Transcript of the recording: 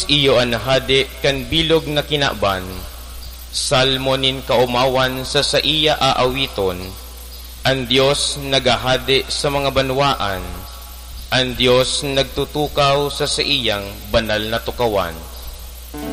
iyo an hadi kan bilog na kinaban, salmonin kaumawan sa iya aawiton, ang Diyos nagahadi sa mga banwaan, ang Diyos nagtutukaw sa iyang banal na tukawan.